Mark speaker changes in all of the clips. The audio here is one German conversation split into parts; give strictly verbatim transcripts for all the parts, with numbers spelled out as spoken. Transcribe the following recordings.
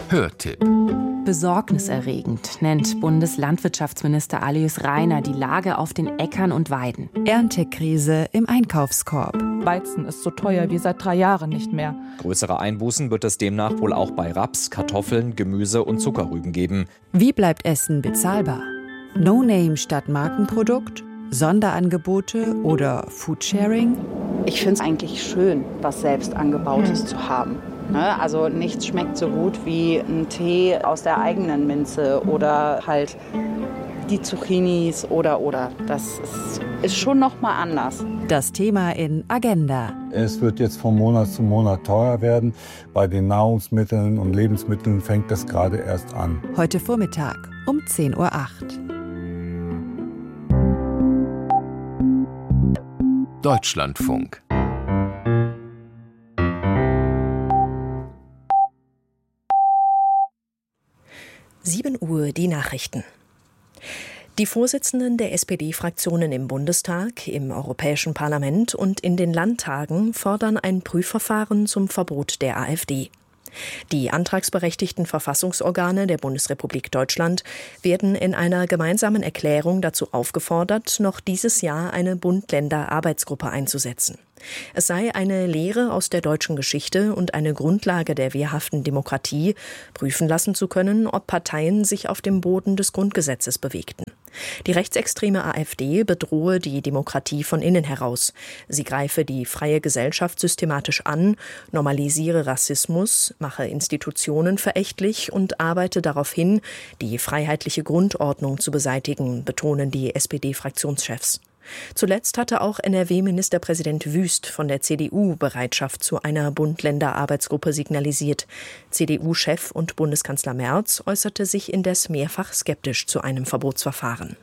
Speaker 1: Hörtipp.
Speaker 2: Besorgniserregend nennt Bundeslandwirtschaftsminister Alois Rainer die Lage auf den Äckern und Weiden.
Speaker 3: Erntekrise im Einkaufskorb.
Speaker 4: Weizen ist so teuer wie seit drei Jahren nicht mehr.
Speaker 5: Größere Einbußen wird es demnach wohl auch bei Raps, Kartoffeln, Gemüse und Zuckerrüben geben.
Speaker 3: Wie bleibt Essen bezahlbar? No-Name statt Markenprodukt? Sonderangebote oder Foodsharing?
Speaker 6: Ich finde es eigentlich schön, was selbst angebautes hm. zu haben. Also nichts schmeckt so gut wie ein Tee aus der eigenen Minze oder halt die Zucchinis oder oder. Das ist, ist schon noch mal anders.
Speaker 3: Das Thema in Agenda.
Speaker 7: Es wird jetzt von Monat zu Monat teurer werden. Bei den Nahrungsmitteln und Lebensmitteln fängt das gerade erst an.
Speaker 3: Heute Vormittag um zehn Uhr acht.
Speaker 1: Deutschlandfunk.
Speaker 8: sieben Uhr die Nachrichten. Die Vorsitzenden der S P D-Fraktionen im Bundestag, im Europäischen Parlament und in den Landtagen fordern ein Prüfverfahren zum Verbot der AfD. Die antragsberechtigten Verfassungsorgane der Bundesrepublik Deutschland werden in einer gemeinsamen Erklärung dazu aufgefordert, noch dieses Jahr eine Bund-Länder-Arbeitsgruppe einzusetzen. Es sei eine Lehre aus der deutschen Geschichte und eine Grundlage der wehrhaften Demokratie, prüfen lassen zu können, ob Parteien sich auf dem Boden des Grundgesetzes bewegten. Die rechtsextreme AfD bedrohe die Demokratie von innen heraus. Sie greife die freie Gesellschaft systematisch an, normalisiere Rassismus, mache Institutionen verächtlich und arbeite darauf hin, die freiheitliche Grundordnung zu beseitigen, betonen die S P D-Fraktionschefs. Zuletzt hatte auch N R W-Ministerpräsident Wüst von der C D U Bereitschaft zu einer Bund-Länder-Arbeitsgruppe signalisiert. C D U-Chef und Bundeskanzler Merz äußerte sich indes mehrfach skeptisch zu einem Verbotsverfahren.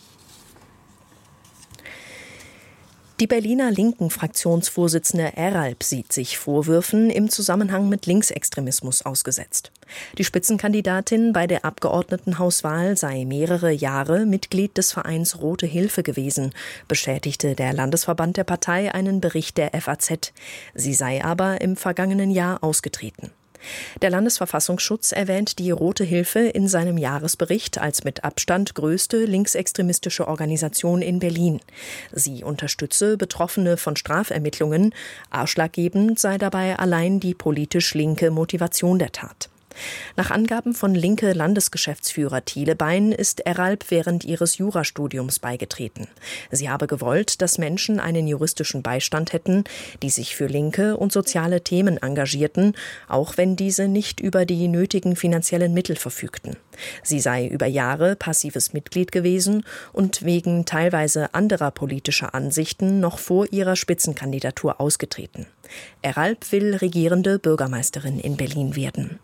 Speaker 8: Die Berliner Linken-Fraktionsvorsitzende Eralp sieht sich Vorwürfen im Zusammenhang mit Linksextremismus ausgesetzt. Die Spitzenkandidatin bei der Abgeordnetenhauswahl sei mehrere Jahre Mitglied des Vereins Rote Hilfe gewesen, bestätigte der Landesverband der Partei einen Bericht der F A Z. Sie sei aber im vergangenen Jahr ausgetreten. Der Landesverfassungsschutz erwähnt die Rote Hilfe in seinem Jahresbericht als mit Abstand größte linksextremistische Organisation in Berlin. Sie unterstütze Betroffene von Strafermittlungen. Ausschlaggebend sei dabei allein die politisch linke Motivation der Tat. Nach Angaben von Linke-Landesgeschäftsführer Thiele Bein ist Eralp während ihres Jurastudiums beigetreten. Sie habe gewollt, dass Menschen einen juristischen Beistand hätten, die sich für linke und soziale Themen engagierten, auch wenn diese nicht über die nötigen finanziellen Mittel verfügten. Sie sei über Jahre passives Mitglied gewesen und wegen teilweise anderer politischer Ansichten noch vor ihrer Spitzenkandidatur ausgetreten. Eralp will regierende Bürgermeisterin in Berlin werden.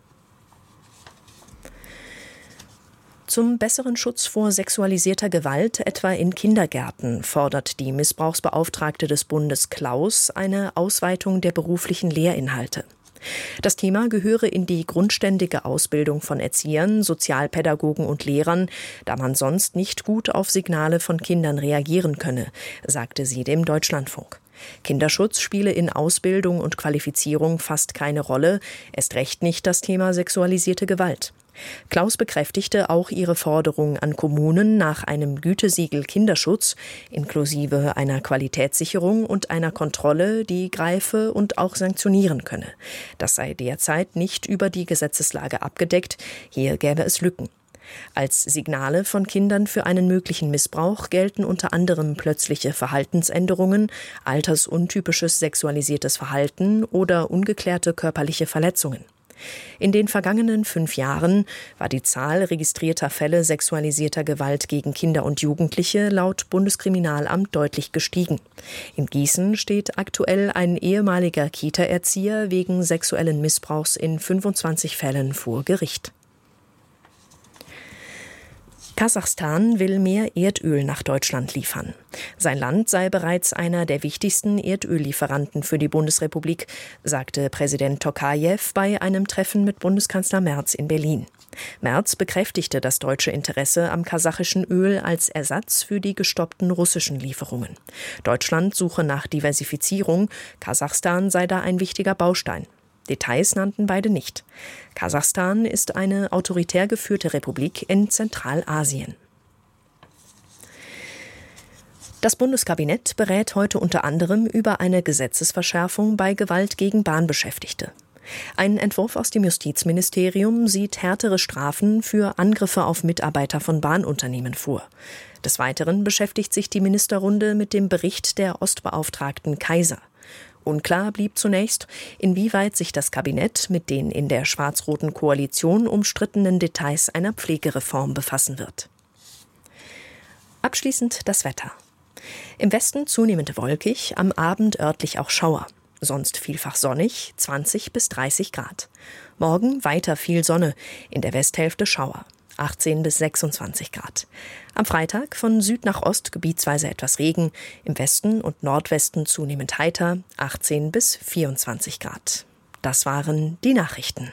Speaker 8: Zum besseren Schutz vor sexualisierter Gewalt, etwa in Kindergärten, fordert die Missbrauchsbeauftragte des Bundes Klaus eine Ausweitung der beruflichen Lehrinhalte. Das Thema gehöre in die grundständige Ausbildung von Erziehern, Sozialpädagogen und Lehrern, da man sonst nicht gut auf Signale von Kindern reagieren könne, sagte sie dem Deutschlandfunk. Kinderschutz spiele in Ausbildung und Qualifizierung fast keine Rolle, erst recht nicht das Thema sexualisierte Gewalt. Klaus bekräftigte auch ihre Forderung an Kommunen nach einem Gütesiegel Kinderschutz, inklusive einer Qualitätssicherung und einer Kontrolle, die greife und auch sanktionieren könne. Das sei derzeit nicht über die Gesetzeslage abgedeckt, hier gäbe es Lücken. Als Signale von Kindern für einen möglichen Missbrauch gelten unter anderem plötzliche Verhaltensänderungen, altersuntypisches sexualisiertes Verhalten oder ungeklärte körperliche Verletzungen. In den vergangenen fünf Jahren war die Zahl registrierter Fälle sexualisierter Gewalt gegen Kinder und Jugendliche laut Bundeskriminalamt deutlich gestiegen. In Gießen steht aktuell ein ehemaliger Kita-Erzieher wegen sexuellen Missbrauchs in fünfundzwanzig Fällen vor Gericht. Kasachstan will mehr Erdöl nach Deutschland liefern. Sein Land sei bereits einer der wichtigsten Erdöllieferanten für die Bundesrepublik, sagte Präsident Tokajew bei einem Treffen mit Bundeskanzler Merz in Berlin. Merz bekräftigte das deutsche Interesse am kasachischen Öl als Ersatz für die gestoppten russischen Lieferungen. Deutschland suche nach Diversifizierung, Kasachstan sei da ein wichtiger Baustein. Details nannten beide nicht. Kasachstan ist eine autoritär geführte Republik in Zentralasien. Das Bundeskabinett berät heute unter anderem über eine Gesetzesverschärfung bei Gewalt gegen Bahnbeschäftigte. Ein Entwurf aus dem Justizministerium sieht härtere Strafen für Angriffe auf Mitarbeiter von Bahnunternehmen vor. Des Weiteren beschäftigt sich die Ministerrunde mit dem Bericht der Ostbeauftragten Kaiser. Unklar blieb zunächst, inwieweit sich das Kabinett mit den in der schwarz-roten Koalition umstrittenen Details einer Pflegereform befassen wird. Abschließend das Wetter. Im Westen zunehmend wolkig, am Abend örtlich auch Schauer. Sonst vielfach sonnig, zwanzig bis dreißig Grad. Morgen weiter viel Sonne, in der Westhälfte Schauer, achtzehn bis sechsundzwanzig Grad. Am Freitag von Süd nach Ost gebietsweise etwas Regen, im Westen und Nordwesten zunehmend heiter, achtzehn bis vierundzwanzig Grad. Das waren die Nachrichten.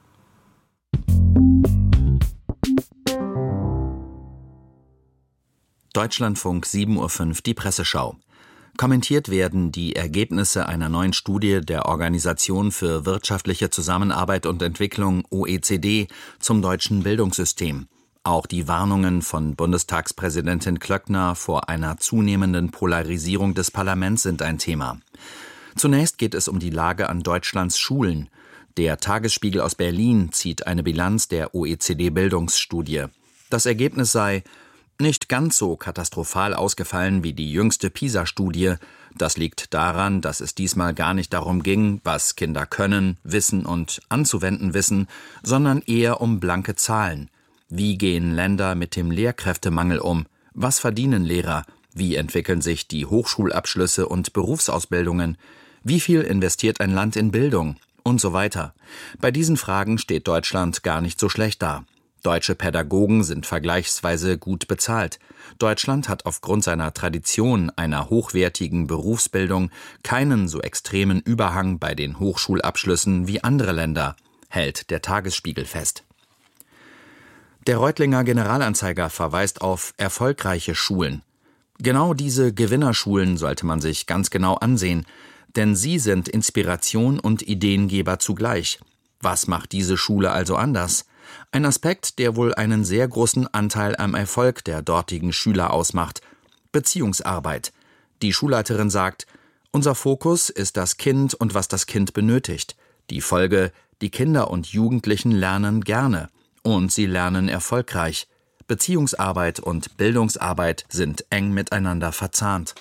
Speaker 9: Deutschlandfunk sieben Uhr fünf, die Presseschau. Kommentiert werden die Ergebnisse einer neuen Studie der Organisation für wirtschaftliche Zusammenarbeit und Entwicklung O E C D zum deutschen Bildungssystem. Auch die Warnungen von Bundestagspräsidentin Klöckner vor einer zunehmenden Polarisierung des Parlaments sind ein Thema. Zunächst geht es um die Lage an Deutschlands Schulen. Der Tagesspiegel aus Berlin zieht eine Bilanz der O E C D-Bildungsstudie. Das Ergebnis sei nicht ganz so katastrophal ausgefallen wie die jüngste PISA-Studie. Das liegt daran, dass es diesmal gar nicht darum ging, was Kinder können, wissen und anzuwenden wissen, sondern eher um blanke Zahlen. Wie gehen Länder mit dem Lehrkräftemangel um? Was verdienen Lehrer? Wie entwickeln sich die Hochschulabschlüsse und Berufsausbildungen? Wie viel investiert ein Land in Bildung? Und so weiter. Bei diesen Fragen steht Deutschland gar nicht so schlecht da. Deutsche Pädagogen sind vergleichsweise gut bezahlt. Deutschland hat aufgrund seiner Tradition einer hochwertigen Berufsbildung keinen so extremen Überhang bei den Hochschulabschlüssen wie andere Länder, hält der Tagesspiegel fest. Der Reutlinger Generalanzeiger verweist auf erfolgreiche Schulen. Genau diese Gewinnerschulen sollte man sich ganz genau ansehen, denn sie sind Inspiration und Ideengeber zugleich. Was macht diese Schule also anders? Ein Aspekt, der wohl einen sehr großen Anteil am Erfolg der dortigen Schüler ausmacht: Beziehungsarbeit. Die Schulleiterin sagt, unser Fokus ist das Kind und was das Kind benötigt. Die Folge, die Kinder und Jugendlichen lernen gerne und sie lernen erfolgreich. Beziehungsarbeit und Bildungsarbeit sind eng miteinander verzahnt.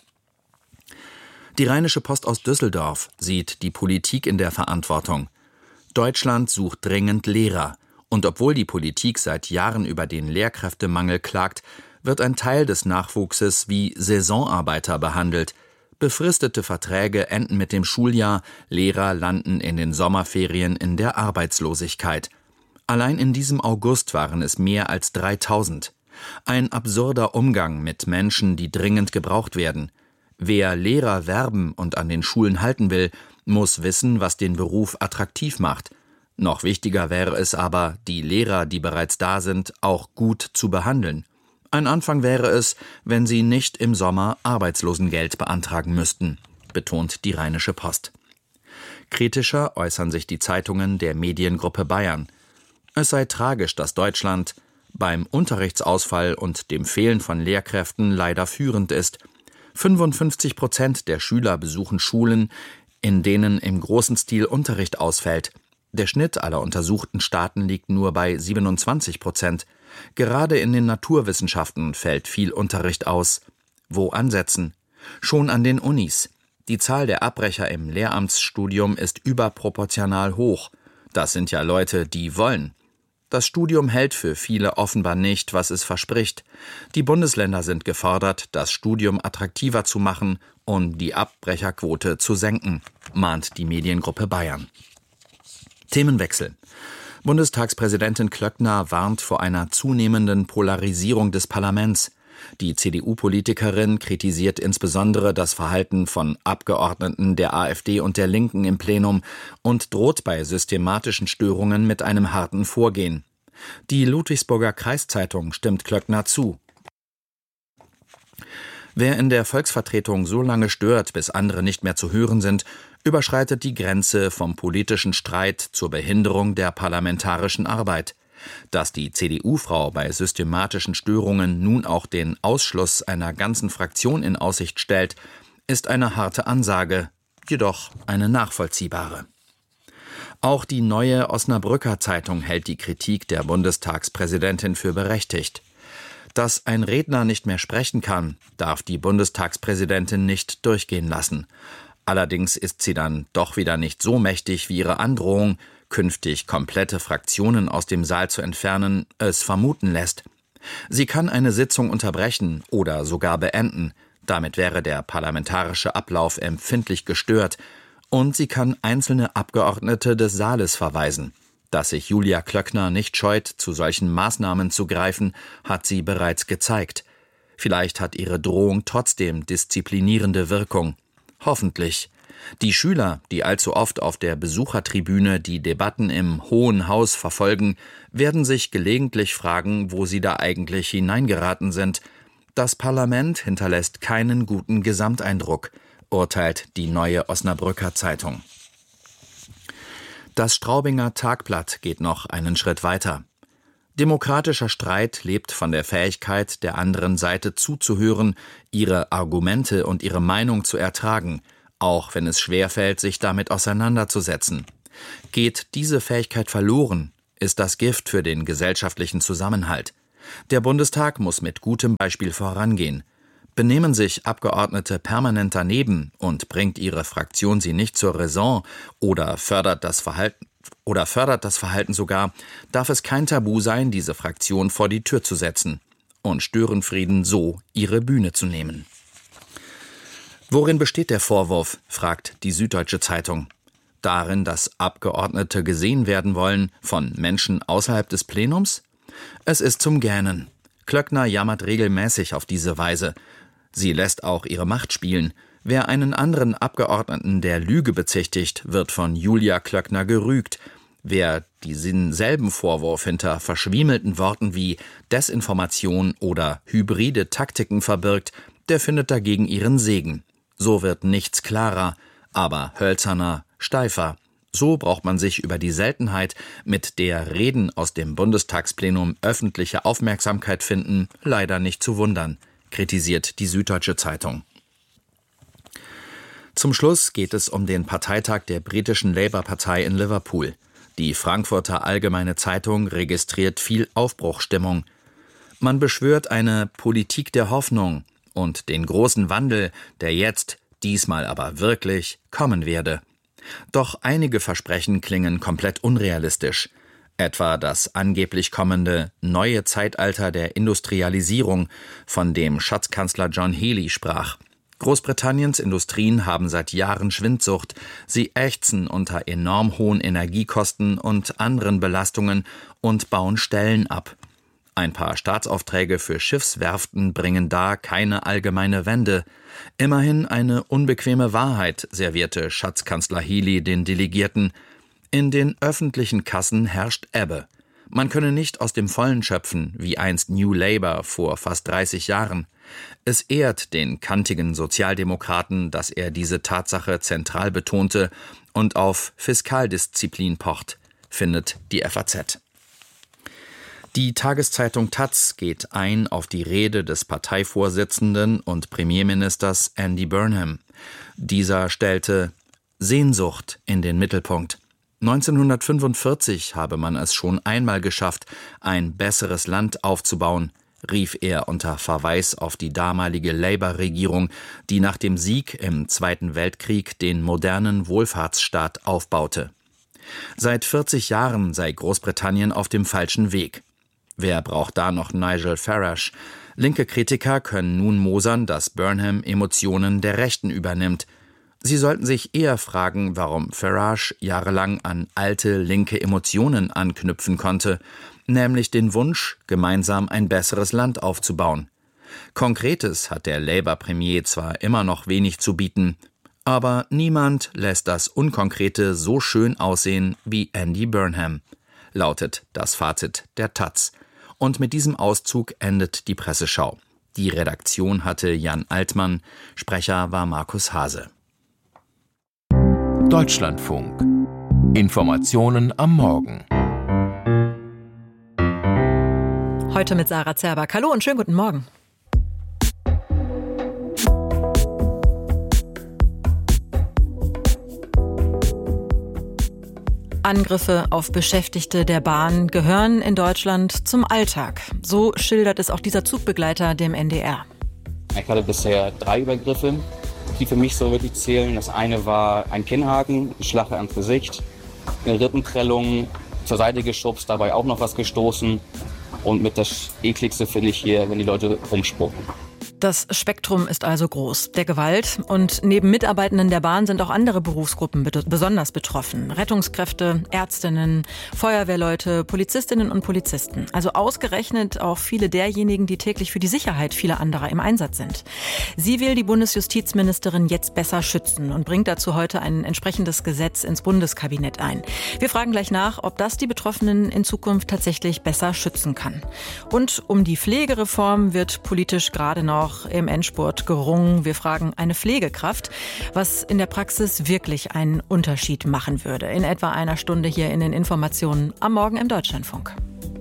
Speaker 9: Die Rheinische Post aus Düsseldorf sieht die Politik in der Verantwortung. Deutschland sucht dringend Lehrer. Und obwohl die Politik seit Jahren über den Lehrkräftemangel klagt, wird ein Teil des Nachwuchses wie Saisonarbeiter behandelt. Befristete Verträge enden mit dem Schuljahr, Lehrer landen in den Sommerferien in der Arbeitslosigkeit. Allein in diesem August waren es mehr als dreitausend. Ein absurder Umgang mit Menschen, die dringend gebraucht werden. Wer Lehrer werben und an den Schulen halten will, muss wissen, was den Beruf attraktiv macht. Noch wichtiger wäre es aber, die Lehrer, die bereits da sind, auch gut zu behandeln. Ein Anfang wäre es, wenn sie nicht im Sommer Arbeitslosengeld beantragen müssten, betont die Rheinische Post. Kritischer äußern sich die Zeitungen der Mediengruppe Bayern. Es sei tragisch, dass Deutschland beim Unterrichtsausfall und dem Fehlen von Lehrkräften leider führend ist. fünfundfünfzig Prozent der Schüler besuchen Schulen, in denen im großen Stil Unterricht ausfällt. Der Schnitt aller untersuchten Staaten liegt nur bei siebenundzwanzig Prozent. Gerade in den Naturwissenschaften fällt viel Unterricht aus. Wo ansetzen? Schon an den Unis. Die Zahl der Abbrecher im Lehramtsstudium ist überproportional hoch. Das sind ja Leute, die wollen. Das Studium hält für viele offenbar nicht, was es verspricht. Die Bundesländer sind gefordert, das Studium attraktiver zu machen und die Abbrecherquote zu senken, mahnt die Mediengruppe Bayern. Themenwechsel. Bundestagspräsidentin Klöckner warnt vor einer zunehmenden Polarisierung des Parlaments. Die C D U-Politikerin kritisiert insbesondere das Verhalten von Abgeordneten der AfD und der Linken im Plenum und droht bei systematischen Störungen mit einem harten Vorgehen. Die Ludwigsburger Kreiszeitung stimmt Klöckner zu. Wer in der Volksvertretung so lange stört, bis andere nicht mehr zu hören sind, überschreitet die Grenze vom politischen Streit zur Behinderung der parlamentarischen Arbeit. Dass die C D U-Frau bei systematischen Störungen nun auch den Ausschluss einer ganzen Fraktion in Aussicht stellt, ist eine harte Ansage, jedoch eine nachvollziehbare. Auch die Neue Osnabrücker Zeitung hält die Kritik der Bundestagspräsidentin für berechtigt. Dass ein Redner nicht mehr sprechen kann, darf die Bundestagspräsidentin nicht durchgehen lassen. Allerdings ist sie dann doch wieder nicht so mächtig, wie ihre Androhung, künftig komplette Fraktionen aus dem Saal zu entfernen, es vermuten lässt. Sie kann eine Sitzung unterbrechen oder sogar beenden. Damit wäre der parlamentarische Ablauf empfindlich gestört. Und sie kann einzelne Abgeordnete des Saales verweisen. Dass sich Julia Klöckner nicht scheut, zu solchen Maßnahmen zu greifen, hat sie bereits gezeigt. Vielleicht hat ihre Drohung trotzdem disziplinierende Wirkung. Hoffentlich. Die Schüler, die allzu oft auf der Besuchertribüne die Debatten im Hohen Haus verfolgen, werden sich gelegentlich fragen, wo sie da eigentlich hineingeraten sind. Das Parlament hinterlässt keinen guten Gesamteindruck, urteilt die Neue Osnabrücker Zeitung. Das Straubinger Tagblatt geht noch einen Schritt weiter. Demokratischer Streit lebt von der Fähigkeit, der anderen Seite zuzuhören, ihre Argumente und ihre Meinung zu ertragen, auch wenn es schwerfällt, sich damit auseinanderzusetzen. Geht diese Fähigkeit verloren, ist das Gift für den gesellschaftlichen Zusammenhalt. Der Bundestag muss mit gutem Beispiel vorangehen. Benehmen sich Abgeordnete permanent daneben und bringt ihre Fraktion sie nicht zur Raison oder fördert das Verhalten oder fördert das Verhalten sogar, darf es kein Tabu sein, diese Fraktion vor die Tür zu setzen und Störenfrieden so ihre Bühne zu nehmen. Worin besteht der Vorwurf, fragt die Süddeutsche Zeitung. Darin, dass Abgeordnete gesehen werden wollen von Menschen außerhalb des Plenums? Es ist zum Gähnen. Klöckner jammert regelmäßig auf diese Weise. Sie lässt auch ihre Macht spielen. Wer einen anderen Abgeordneten der Lüge bezichtigt, wird von Julia Klöckner gerügt. Wer diesen selben Vorwurf hinter verschwiemelten Worten wie Desinformation oder hybride Taktiken verbirgt, der findet dagegen ihren Segen. So wird nichts klarer, aber hölzerner, steifer. So braucht man sich über die Seltenheit, mit der Reden aus dem Bundestagsplenum öffentliche Aufmerksamkeit finden, leider nicht zu wundern, kritisiert die Süddeutsche Zeitung. Zum Schluss geht es um den Parteitag der britischen Labour-Partei in Liverpool. Die Frankfurter Allgemeine Zeitung registriert viel Aufbruchsstimmung. Man beschwört eine Politik der Hoffnung und den großen Wandel, der jetzt, diesmal aber wirklich, kommen werde. Doch einige Versprechen klingen komplett unrealistisch. Etwa das angeblich kommende neue Zeitalter der Industrialisierung, von dem Schatzkanzler John Healey sprach. Großbritanniens Industrien haben seit Jahren Schwindsucht. Sie ächzen unter enorm hohen Energiekosten und anderen Belastungen und bauen Stellen ab. Ein paar Staatsaufträge für Schiffswerften bringen da keine allgemeine Wende. Immerhin eine unbequeme Wahrheit, servierte Schatzkanzler Healey den Delegierten. In den öffentlichen Kassen herrscht Ebbe. Man könne nicht aus dem Vollen schöpfen, wie einst New Labour vor fast dreißig Jahren. Es ehrt den kantigen Sozialdemokraten, dass er diese Tatsache zentral betonte und auf Fiskaldisziplin pocht, findet die F A Z. Die Tageszeitung Taz geht ein auf die Rede des Parteivorsitzenden und Premierministers Andy Burnham. Dieser stellte Sehnsucht in den Mittelpunkt. neunzehnhundertfünfundvierzig habe man es schon einmal geschafft, ein besseres Land aufzubauen, rief er unter Verweis auf die damalige Labour-Regierung, die nach dem Sieg im Zweiten Weltkrieg den modernen Wohlfahrtsstaat aufbaute. Seit vierzig Jahren sei Großbritannien auf dem falschen Weg. Wer braucht da noch Nigel Farage? Linke Kritiker können nun mosern, dass Burnham Emotionen der Rechten übernimmt. Sie sollten sich eher fragen, warum Farage jahrelang an alte linke Emotionen anknüpfen konnte, nämlich den Wunsch, gemeinsam ein besseres Land aufzubauen. Konkretes hat der Labour-Premier zwar immer noch wenig zu bieten, aber niemand lässt das Unkonkrete so schön aussehen wie Andy Burnham, lautet das Fazit der Taz. Und mit diesem Auszug endet die Presseschau. Die Redaktion hatte Jan Altmann, Sprecher war Markus Hase.
Speaker 1: Deutschlandfunk. Informationen am Morgen.
Speaker 3: Heute mit Sarah Zerback. Hallo und schönen guten Morgen. Angriffe auf Beschäftigte der Bahn gehören in Deutschland zum Alltag. So schildert es auch dieser Zugbegleiter dem N D R.
Speaker 10: Ich hatte bisher drei Übergriffe, die für mich so wirklich zählen. Das eine war ein Kinnhaken, ein Schlag ans Gesicht, eine Rippenprellung, zur Seite geschubst, dabei auch noch was gestoßen. Und mit das ekligste finde ich hier, wenn die Leute rumspucken.
Speaker 3: Das Spektrum ist also groß der Gewalt. Und neben Mitarbeitenden der Bahn sind auch andere Berufsgruppen besonders betroffen. Rettungskräfte, Ärztinnen, Feuerwehrleute, Polizistinnen und Polizisten. Also ausgerechnet auch viele derjenigen, die täglich für die Sicherheit vieler anderer im Einsatz sind. Sie will die Bundesjustizministerin jetzt besser schützen und bringt dazu heute ein entsprechendes Gesetz ins Bundeskabinett ein. Wir fragen gleich nach, ob das die Betroffenen in Zukunft tatsächlich besser schützen kann. Und um die Pflegereform wird politisch gerade noch im Endspurt gerungen. Wir fragen eine Pflegekraft, was in der Praxis wirklich einen Unterschied machen würde. In etwa einer Stunde hier in den Informationen am Morgen im Deutschlandfunk.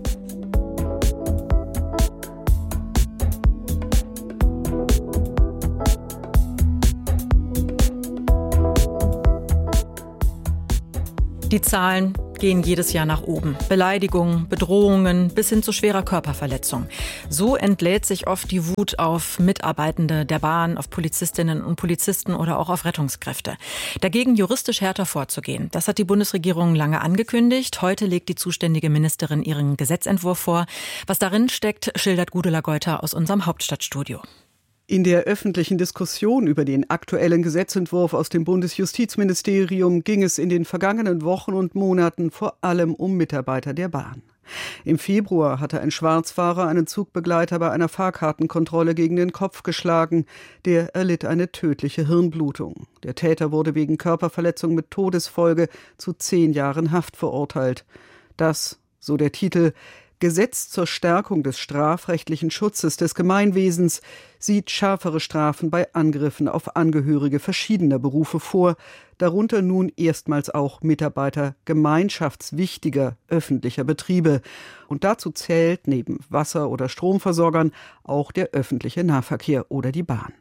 Speaker 3: Die Zahlen gehen jedes Jahr nach oben. Beleidigungen, Bedrohungen bis hin zu schwerer Körperverletzung. So entlädt sich oft die Wut auf Mitarbeitende der Bahn, auf Polizistinnen und Polizisten oder auch auf Rettungskräfte. Dagegen juristisch härter vorzugehen, das hat die Bundesregierung lange angekündigt. Heute legt die zuständige Ministerin ihren Gesetzentwurf vor. Was darin steckt, schildert Gudula Geuter aus unserem Hauptstadtstudio.
Speaker 11: In der öffentlichen Diskussion über den aktuellen Gesetzentwurf aus dem Bundesjustizministerium ging es in den vergangenen Wochen und Monaten vor allem um Mitarbeiter der Bahn. Im Februar hatte ein Schwarzfahrer einen Zugbegleiter bei einer Fahrkartenkontrolle gegen den Kopf geschlagen. Der erlitt eine tödliche Hirnblutung. Der Täter wurde wegen Körperverletzung mit Todesfolge zu zehn Jahren Haft verurteilt. Das, so der Titel, Gesetz zur Stärkung des strafrechtlichen Schutzes des Gemeinwesens sieht schärfere Strafen bei Angriffen auf Angehörige verschiedener Berufe vor, darunter nun erstmals auch Mitarbeiter gemeinschaftswichtiger öffentlicher Betriebe. Und dazu zählt neben Wasser- oder Stromversorgern auch der öffentliche Nahverkehr oder die Bahn.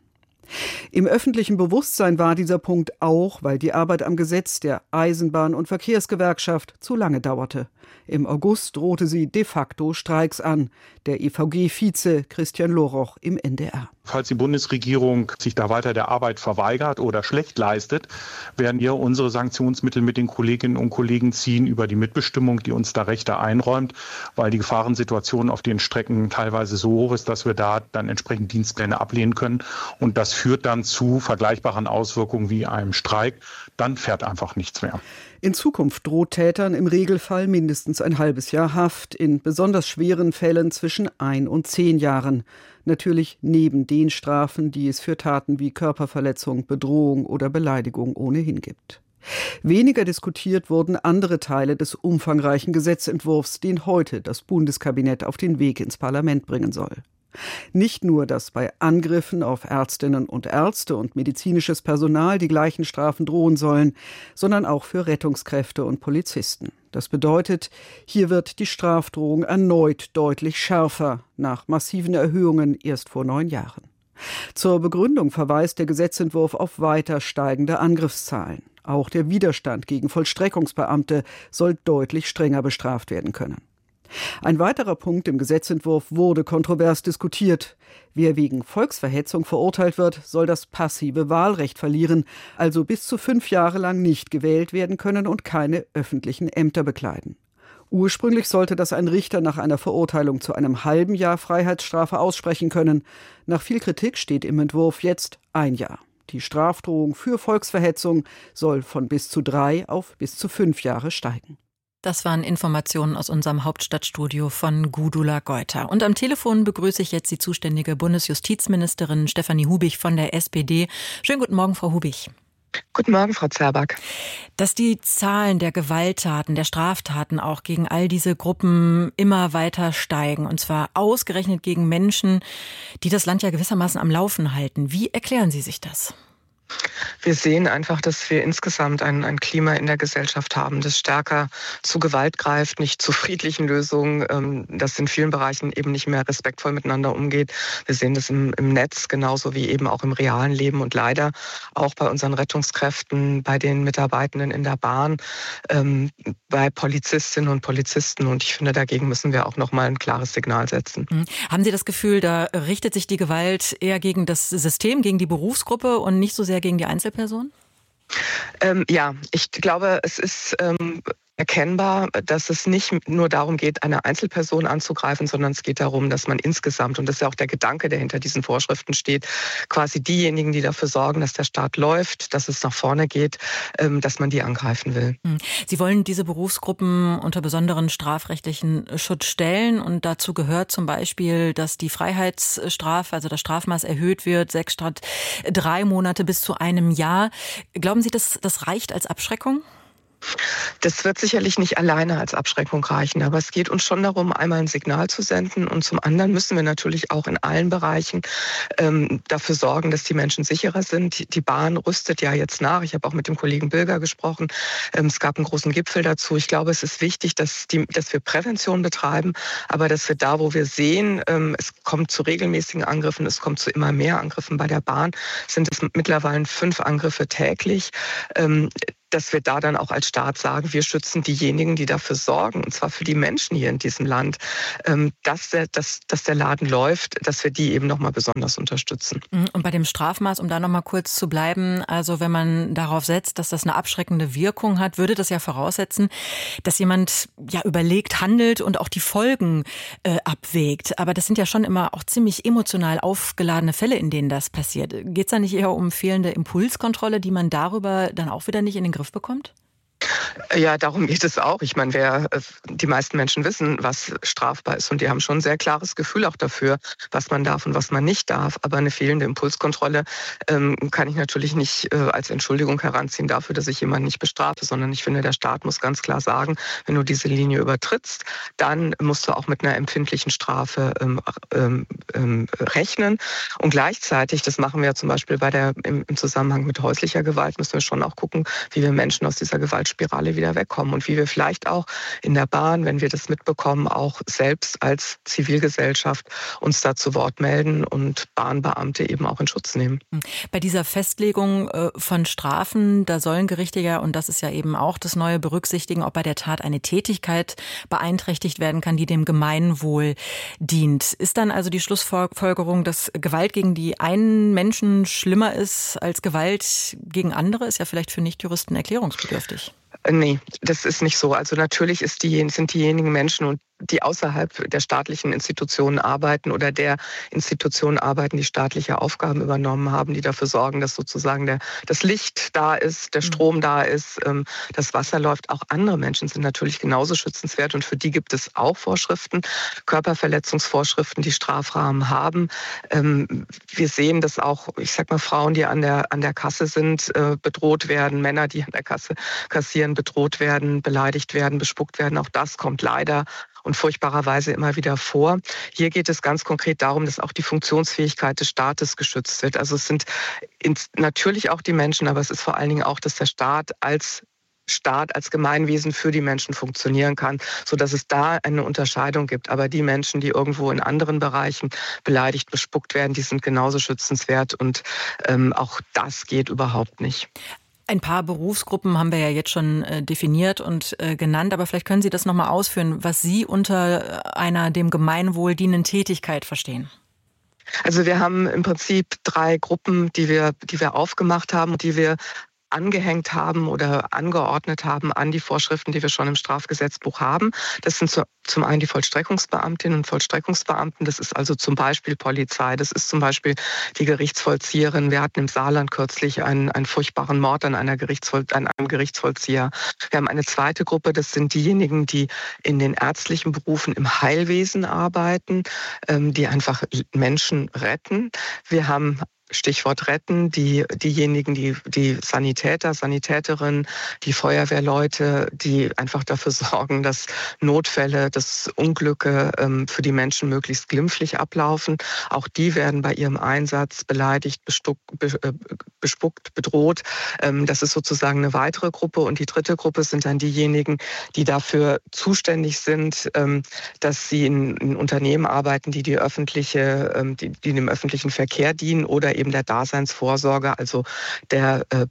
Speaker 11: Im öffentlichen Bewusstsein war dieser Punkt auch, weil die Arbeit am Gesetz der Eisenbahn- und Verkehrsgewerkschaft zu lange dauerte. Im August drohte sie de facto Streiks an. Der E V G-Vize Christian Loroch im N D R.
Speaker 12: Falls die Bundesregierung sich da weiter der Arbeit verweigert oder schlecht leistet, werden wir unsere Sanktionsmittel mit den Kolleginnen und Kollegen ziehen über die Mitbestimmung, die uns da Rechte einräumt, weil die Gefahrensituation auf den Strecken teilweise so hoch ist, dass wir da dann entsprechend Dienstpläne ablehnen können. Und das führt dann zu vergleichbaren Auswirkungen wie einem Streik. Dann fährt einfach nichts mehr.
Speaker 11: In Zukunft droht Tätern im Regelfall mindestens ein halbes Jahr Haft, in besonders schweren Fällen zwischen ein und zehn Jahren. Natürlich neben den Strafen, die es für Taten wie Körperverletzung, Bedrohung oder Beleidigung ohnehin gibt. Weniger diskutiert wurden andere Teile des umfangreichen Gesetzentwurfs, den heute das Bundeskabinett auf den Weg ins Parlament bringen soll. Nicht nur, dass bei Angriffen auf Ärztinnen und Ärzte und medizinisches Personal die gleichen Strafen drohen sollen, sondern auch für Rettungskräfte und Polizisten. Das bedeutet, hier wird die Strafdrohung erneut deutlich schärfer, nach massiven Erhöhungen erst vor neun Jahren. Zur Begründung verweist der Gesetzentwurf auf weiter steigende Angriffszahlen. Auch der Widerstand gegen Vollstreckungsbeamte soll deutlich strenger bestraft werden können. Ein weiterer Punkt im Gesetzentwurf wurde kontrovers diskutiert. Wer wegen Volksverhetzung verurteilt wird, soll das passive Wahlrecht verlieren, also bis zu fünf Jahre lang nicht gewählt werden können und keine öffentlichen Ämter bekleiden. Ursprünglich sollte das ein Richter nach einer Verurteilung zu einem halben Jahr Freiheitsstrafe aussprechen können. Nach viel Kritik steht im Entwurf jetzt ein Jahr. Die Strafdrohung für Volksverhetzung soll von bis zu drei auf bis zu fünf Jahre steigen.
Speaker 3: Das waren Informationen aus unserem Hauptstadtstudio von Gudula Geuter. Und am Telefon begrüße ich jetzt die zuständige Bundesjustizministerin Stefanie Hubich von der S P D. Schönen guten Morgen, Frau Hubich.
Speaker 13: Guten Morgen, Frau Zerback.
Speaker 3: Dass die Zahlen der Gewalttaten, der Straftaten auch gegen all diese Gruppen immer weiter steigen, und zwar ausgerechnet gegen Menschen, die das Land ja gewissermaßen am Laufen halten. Wie erklären Sie sich das?
Speaker 13: Wir sehen einfach, dass wir insgesamt ein, ein Klima in der Gesellschaft haben, das stärker zu Gewalt greift, nicht zu friedlichen Lösungen, das in vielen Bereichen eben nicht mehr respektvoll miteinander umgeht. Wir sehen das im, im Netz genauso wie eben auch im realen Leben und leider auch bei unseren Rettungskräften, bei den Mitarbeitenden in der Bahn, ähm, bei Polizistinnen und Polizisten. Und ich finde, dagegen müssen wir auch noch mal ein klares Signal setzen.
Speaker 3: Mhm. Haben Sie das Gefühl, da richtet sich die Gewalt eher gegen das System, gegen die Berufsgruppe und nicht so sehr gegen die Einzelperson?
Speaker 13: Ähm, ja, ich glaube, es ist ähm, erkennbar, dass es nicht nur darum geht, eine Einzelperson anzugreifen, sondern es geht darum, dass man insgesamt, und das ist ja auch der Gedanke, der hinter diesen Vorschriften steht, quasi diejenigen, die dafür sorgen, dass der Staat läuft, dass es nach vorne geht, ähm, dass man die angreifen will.
Speaker 3: Sie wollen diese Berufsgruppen unter besonderen strafrechtlichen Schutz stellen und dazu gehört zum Beispiel, dass die Freiheitsstrafe, also das Strafmaß erhöht wird, sechs statt drei Monate bis zu einem Jahr. Glauben Sie, dass das reicht als Abschreckung?
Speaker 13: Das wird sicherlich nicht alleine als Abschreckung reichen, aber es geht uns schon darum, einmal ein Signal zu senden und zum anderen müssen wir natürlich auch in allen Bereichen ähm, dafür sorgen, dass die Menschen sicherer sind. Die Bahn rüstet ja jetzt nach. Ich habe auch mit dem Kollegen Bilger gesprochen. Ähm, es gab einen großen Gipfel dazu. Ich glaube, es ist wichtig, dass, die, dass wir Prävention betreiben, aber dass wir da, wo wir sehen, ähm, es kommt zu regelmäßigen Angriffen, es kommt zu immer mehr Angriffen bei der Bahn, sind es mittlerweile fünf Angriffe täglich. Ähm, dass wir da dann auch als Staat sagen, wir schützen diejenigen, die dafür sorgen, und zwar für die Menschen hier in diesem Land, dass der, dass, dass der Laden läuft, dass wir die eben nochmal besonders unterstützen.
Speaker 3: Und bei dem Strafmaß, um da nochmal kurz zu bleiben, also wenn man darauf setzt, dass das eine abschreckende Wirkung hat, würde das ja voraussetzen, dass jemand ja überlegt handelt und auch die Folgen äh, abwägt. Aber das sind ja schon immer auch ziemlich emotional aufgeladene Fälle, in denen das passiert. Geht es da nicht eher um fehlende Impulskontrolle, die man darüber dann auch wieder nicht in den Griff bekommt?
Speaker 13: Ja, darum geht es auch. Ich meine, wer, die meisten Menschen wissen, was strafbar ist und die haben schon ein sehr klares Gefühl auch dafür, was man darf und was man nicht darf. Aber eine fehlende Impulskontrolle ähm, kann ich natürlich nicht äh, als Entschuldigung heranziehen dafür, dass ich jemanden nicht bestrafe, sondern ich finde, der Staat muss ganz klar sagen, wenn du diese Linie übertrittst, dann musst du auch mit einer empfindlichen Strafe ähm, ähm, ähm, rechnen. Und gleichzeitig, das machen wir zum Beispiel bei der, im, im Zusammenhang mit häuslicher Gewalt, müssen wir schon auch gucken, wie wir Menschen aus dieser Gewaltspirale wieder wegkommen und wie wir vielleicht auch in der Bahn, wenn wir das mitbekommen, auch selbst als Zivilgesellschaft uns da zu Wort melden und Bahnbeamte eben auch in Schutz nehmen.
Speaker 3: Bei dieser Festlegung von Strafen, da sollen Gerichte ja, und das ist ja eben auch das Neue, berücksichtigen, ob bei der Tat eine Tätigkeit beeinträchtigt werden kann, die dem Gemeinwohl dient. Ist dann also die Schlussfolgerung, dass Gewalt gegen die einen Menschen schlimmer ist als Gewalt gegen andere? Ist ja vielleicht für Nichtjuristen erklärungsbedürftig.
Speaker 13: Nee, das ist nicht so. Also natürlich ist die, sind diejenigen Menschen, und die außerhalb der staatlichen Institutionen arbeiten oder der Institutionen arbeiten, die staatliche Aufgaben übernommen haben, die dafür sorgen, dass sozusagen der, das Licht da ist, der Strom da ist, ähm, das Wasser läuft. Auch andere Menschen sind natürlich genauso schützenswert und für die gibt es auch Vorschriften, Körperverletzungsvorschriften, die Strafrahmen haben. Ähm, wir sehen, dass auch, ich sag mal, Frauen, die an der, an der Kasse sind, äh, bedroht werden, Männer, die an der Kasse kassieren, bedroht werden, beleidigt werden, bespuckt werden. Auch das kommt leider und furchtbarerweise immer wieder vor. Hier geht es ganz konkret darum, dass auch die Funktionsfähigkeit des Staates geschützt wird. Also es sind natürlich auch die Menschen, aber es ist vor allen Dingen auch, dass der Staat als Staat, als Gemeinwesen für die Menschen funktionieren kann, sodass es da eine Unterscheidung gibt. Aber die Menschen, die irgendwo in anderen Bereichen beleidigt, bespuckt werden, die sind genauso schützenswert und ähm, auch das geht überhaupt nicht.
Speaker 3: Ein paar Berufsgruppen haben wir ja jetzt schon äh, definiert und äh, genannt, aber vielleicht können Sie das nochmal ausführen, was Sie unter einer dem Gemeinwohl dienenden Tätigkeit verstehen.
Speaker 13: Also wir haben im Prinzip drei Gruppen, die wir, die wir aufgemacht haben, die wir angehängt haben oder angeordnet haben an die Vorschriften, die wir schon im Strafgesetzbuch haben. Das sind zu, zum einen die Vollstreckungsbeamtinnen und Vollstreckungsbeamten. Das ist also zum Beispiel Polizei. Das ist zum Beispiel die Gerichtsvollzieherin. Wir hatten im Saarland kürzlich einen, einen furchtbaren Mord an, einer Gerichtsvoll, an einem Gerichtsvollzieher. Wir haben eine zweite Gruppe. Das sind diejenigen, die in den ärztlichen Berufen im Heilwesen arbeiten, die einfach Menschen retten. Wir haben Stichwort retten, die, diejenigen, die, die Sanitäter, Sanitäterinnen, die Feuerwehrleute, die einfach dafür sorgen, dass Notfälle, dass Unglücke ähm, für die Menschen möglichst glimpflich ablaufen. Auch die werden bei ihrem Einsatz beleidigt, bestuck, be, äh, bespuckt, bedroht. Ähm, das ist sozusagen eine weitere Gruppe. Und die dritte Gruppe sind dann diejenigen, die dafür zuständig sind, ähm, dass sie in, in Unternehmen arbeiten, die, die, öffentliche, ähm, die, die dem öffentlichen Verkehr dienen oder eben der Daseinsvorsorge, also der äh,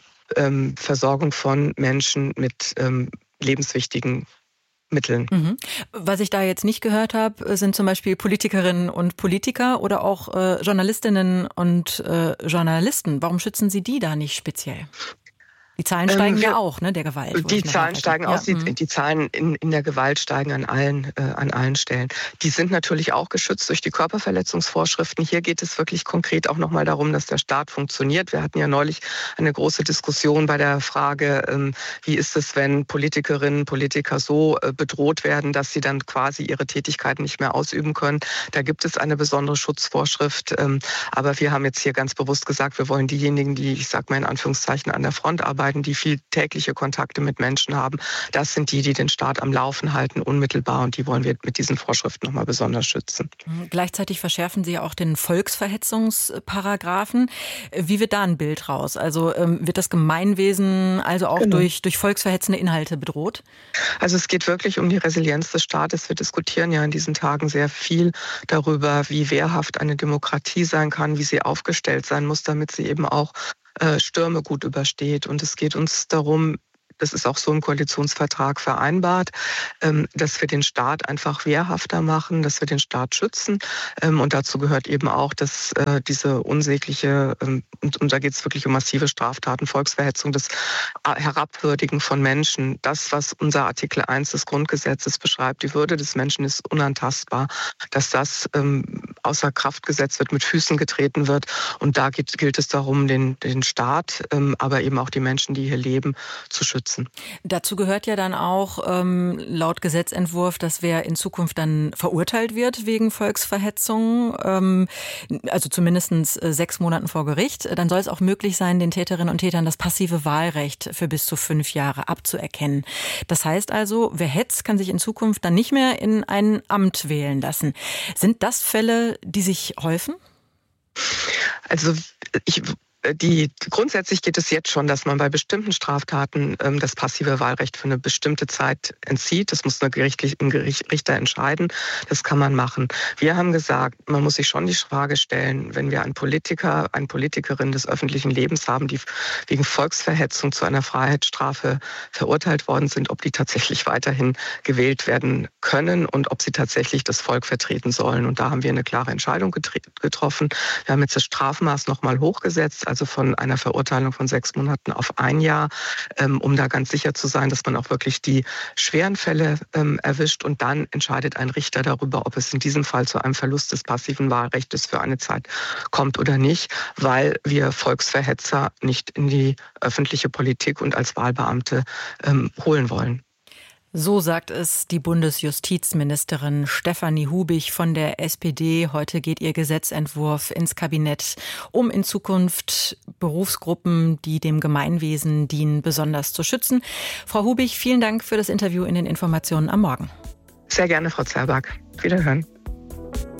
Speaker 13: ähm, Versorgung von Menschen mit ähm, lebenswichtigen Mitteln.
Speaker 3: Mhm. Was ich da jetzt nicht gehört habe, sind zum Beispiel Politikerinnen und Politiker oder auch äh, Journalistinnen und äh, Journalisten. Warum schützen Sie die da nicht speziell? Die Zahlen steigen ähm, ja auch, ne, der Gewalt.
Speaker 13: Die Zahlen steigen auch, ja, die, die Zahlen in, in der Gewalt steigen an allen, äh, an allen Stellen. Die sind natürlich auch geschützt durch die Körperverletzungsvorschriften. Hier geht es wirklich konkret auch nochmal darum, dass der Staat funktioniert. Wir hatten ja neulich eine große Diskussion bei der Frage, ähm, wie ist es, wenn Politikerinnen, Politiker so äh, bedroht werden, dass sie dann quasi ihre Tätigkeit nicht mehr ausüben können. Da gibt es eine besondere Schutzvorschrift. Ähm, aber wir haben jetzt hier ganz bewusst gesagt, wir wollen diejenigen, die, ich sag mal in Anführungszeichen, an der Front arbeiten, die viel tägliche Kontakte mit Menschen haben. Das sind die, die den Staat am Laufen halten, unmittelbar. Und die wollen wir mit diesen Vorschriften nochmal besonders schützen.
Speaker 3: Gleichzeitig verschärfen Sie ja auch den Volksverhetzungsparagraphen. Wie wird da ein Bild raus? Also ähm, wird das Gemeinwesen also auch genau. durch, durch volksverhetzende Inhalte bedroht?
Speaker 13: Also es geht wirklich um die Resilienz des Staates. Wir diskutieren ja in diesen Tagen sehr viel darüber, wie wehrhaft eine Demokratie sein kann, wie sie aufgestellt sein muss, damit sie eben auch Stürme gut übersteht. Und es geht uns darum, das ist auch so im Koalitionsvertrag vereinbart, dass wir den Staat einfach wehrhafter machen, dass wir den Staat schützen. Und dazu gehört eben auch, dass diese unsägliche, und da geht es wirklich um massive Straftaten, Volksverhetzung, das Herabwürdigen von Menschen, das, was unser Artikel eins des Grundgesetzes beschreibt, die Würde des Menschen ist unantastbar, dass das außer Kraft gesetzt wird, mit Füßen getreten wird. Und da gilt, gilt es darum, den, den Staat, aber eben auch die Menschen, die hier leben, zu schützen.
Speaker 3: Dazu gehört ja dann auch ähm, laut Gesetzentwurf, dass wer in Zukunft dann verurteilt wird wegen Volksverhetzung, ähm, also zumindest äh, sechs Monaten vor Gericht, dann soll es auch möglich sein, den Täterinnen und Tätern das passive Wahlrecht für bis zu fünf Jahre abzuerkennen. Das heißt also, wer hetzt, kann sich in Zukunft dann nicht mehr in ein Amt wählen lassen. Sind das Fälle, die sich häufen?
Speaker 13: Also ich... Die, grundsätzlich geht es jetzt schon, dass man bei bestimmten Straftaten ähm, das passive Wahlrecht für eine bestimmte Zeit entzieht. Das muss eine gerichtlich, ein Gericht, Richter entscheiden. Das kann man machen. Wir haben gesagt, man muss sich schon die Frage stellen, wenn wir einen Politiker, eine Politikerin des öffentlichen Lebens haben, die wegen Volksverhetzung zu einer Freiheitsstrafe verurteilt worden sind, ob die tatsächlich weiterhin gewählt werden können und ob sie tatsächlich das Volk vertreten sollen. Und da haben wir eine klare Entscheidung getroffen. Wir haben jetzt das Strafmaß nochmal hochgesetzt, also von einer Verurteilung von sechs Monaten auf ein Jahr, um da ganz sicher zu sein, dass man auch wirklich die schweren Fälle erwischt. Und dann entscheidet ein Richter darüber, ob es in diesem Fall zu einem Verlust des passiven Wahlrechts für eine Zeit kommt oder nicht, weil wir Volksverhetzer nicht in die öffentliche Politik und als Wahlbeamte ähm, holen wollen.
Speaker 3: So sagt es die Bundesjustizministerin Stefanie Hubich von der S P D. Heute geht ihr Gesetzentwurf ins Kabinett, um in Zukunft Berufsgruppen, die dem Gemeinwesen dienen, besonders zu schützen. Frau Hubich, vielen Dank für das Interview in den Informationen am Morgen.
Speaker 13: Sehr gerne, Frau Zerback. Wiederhören.